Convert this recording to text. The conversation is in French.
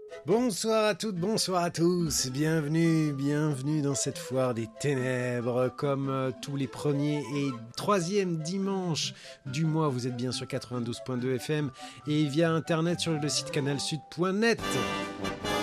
Bonsoir à toutes, bonsoir à tous, bienvenue dans cette foire des ténèbres, comme tous les premiers et troisièmes dimanches du mois. Vous êtes bien sur 92.2 FM et via internet sur le site canalsud.net.